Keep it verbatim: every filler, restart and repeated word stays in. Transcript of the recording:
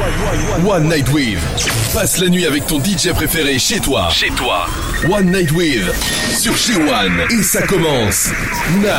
One Night With. Passe la nuit avec ton D J préféré chez toi. Chez toi. One Night With. Sur Chez One. Et ça commence now.